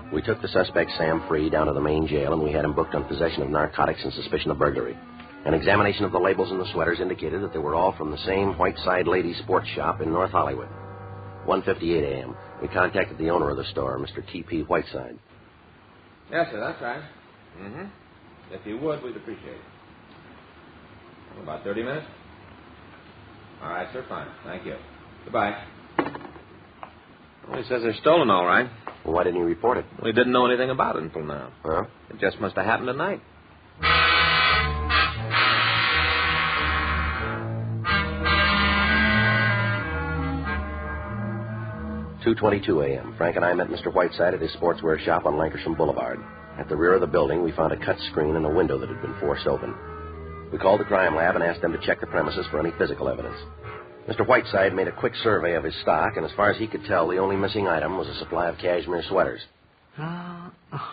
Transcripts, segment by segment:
We took the suspect, Sam Free, down to the main jail, and we had him booked on possession of narcotics and suspicion of burglary. An examination of the labels in the sweaters indicated that they were all from the same Whiteside Ladies Sports Shop in North Hollywood. 1:58 a.m. We contacted the owner of the store, Mr. T.P. Whiteside. Yes, sir, that's right. If you would, we'd appreciate it. About 30 minutes? All right, sir, fine. Thank you. Goodbye. Well, he says they're stolen, all right. Well, why didn't he report it? Well, he didn't know anything about it until now. Huh? It just must have happened tonight. (2:22 a.m.) Frank and I met Mr. Whiteside at his sportswear shop on Lankershim Boulevard. At the rear of the building, we found a cut screen and a window that had been forced open. We called the crime lab and asked them to check the premises for any physical evidence. Mr. Whiteside made a quick survey of his stock, and as far as he could tell, the only missing item was a supply of cashmere sweaters. I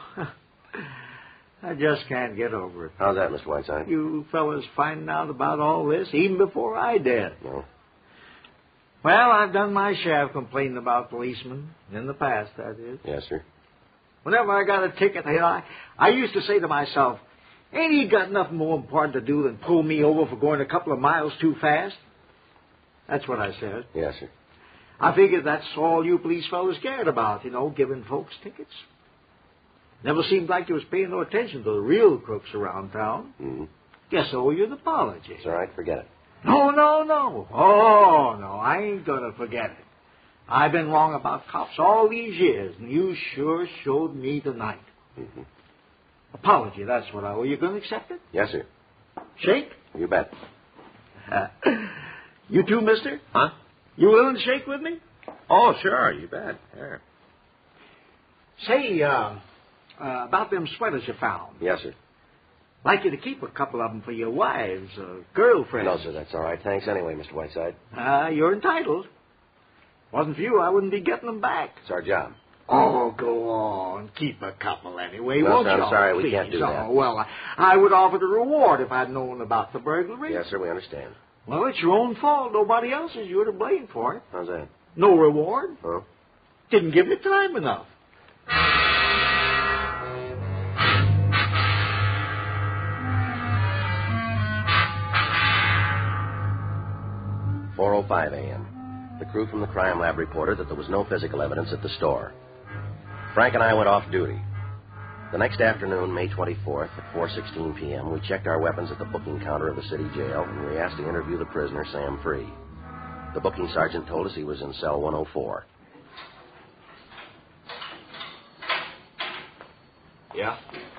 just can't get over it. How's that, Mr. Whiteside? You fellas finding out about all this even before I did. No. Well, I've done my share of complaining about policemen. In the past, that is. Yes, sir. Whenever I got a ticket, I used to say to myself, ain't he got nothing more important to do than pull me over for going a couple of miles too fast? That's what I said. Yes, sir. I figured that's all you police fellas cared about, giving folks tickets. Never seemed like you was paying no attention to the real crooks around town. Mm-hmm. Guess I owe you an apology. It's all right. Forget it. No. Oh, no, I ain't going to forget it. I've been wrong about cops all these years, and you sure showed me tonight. Mm-hmm. Apology, that's what I owe. You going to accept it? Yes, sir. Shake? You bet. You too, mister? Huh? You willing to shake with me? Oh, sure, you bet. Sure. Say, about them sweaters you found. Yes, sir. Like you to keep a couple of them for your wives or girlfriends. No, sir, that's all right. Thanks anyway, Mr. Whiteside. You're entitled. Wasn't for you, I wouldn't be getting them back. It's our job. Oh, go on. Keep a couple anyway, No, won't sir, you? I'm sorry, we Please. can't do that. Oh, well, I would offer the reward if I'd known about the burglary. Yes, sir, we understand. Well, it's your own fault. Nobody else's. You're to blame for it. How's that? No reward. Huh? Didn't give me time enough. 4:05 a.m. The crew from the crime lab reported that there was no physical evidence at the store. Frank and I went off duty. The next afternoon, May 24th, at 4:16 p.m., we checked our weapons at the booking counter of the city jail, and we asked to interview the prisoner, Sam Free. The booking sergeant told us he was in cell 104. Yeah?